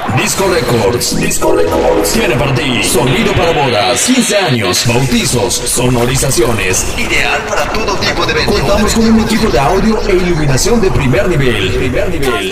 Disco Records. Disco Records. Tiene para ti sonido para bodas, 15 años, bautizos, sonorizaciones. Ideal para todo tipo de eventos. Contamos con un equipo de audio e iluminación de primer nivel.